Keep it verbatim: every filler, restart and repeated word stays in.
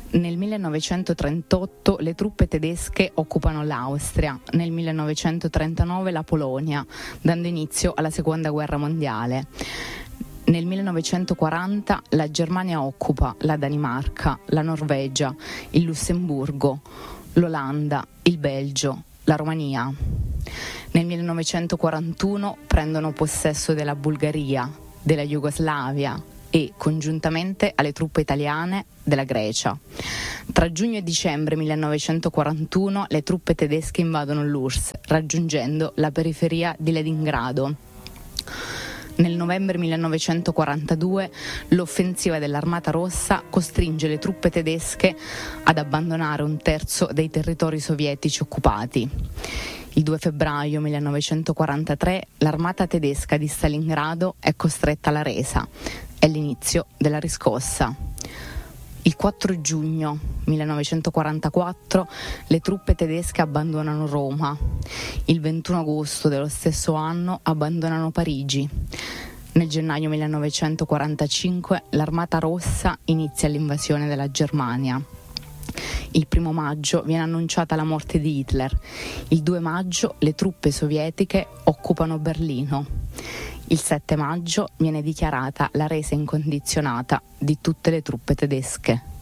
Nel millenovecentotrentotto le truppe tedesche occupano l'Austria, nel millenovecentotrentanove la Polonia, dando inizio alla Seconda Guerra Mondiale. Nel millenovecentoquaranta la Germania occupa la Danimarca, la Norvegia, il Lussemburgo, l'Olanda, il Belgio, la Romania. Nel millenovecentoquarantuno prendono possesso della Bulgaria, della Jugoslavia e, congiuntamente alle truppe italiane, della Grecia. Tra giugno e dicembre millenovecentoquarantuno le truppe tedesche invadono l'U R S S, raggiungendo la periferia di Leningrado. Nel novembre millenovecentoquarantadue l'offensiva dell'Armata Rossa costringe le truppe tedesche ad abbandonare un terzo dei territori sovietici occupati. Il due febbraio millenovecentoquarantatré l'armata tedesca di Stalingrado è costretta alla resa. È l'inizio della riscossa. Il quattro giugno millenovecentoquarantaquattro le truppe tedesche abbandonano Roma. Il ventuno agosto dello stesso anno abbandonano Parigi. Nel gennaio millenovecentoquarantacinque l'Armata Rossa inizia l'invasione della Germania. Il primo maggio viene annunciata la morte di Hitler. Il due maggio le truppe sovietiche occupano Berlino. Il sette maggio viene dichiarata la resa incondizionata di tutte le truppe tedesche.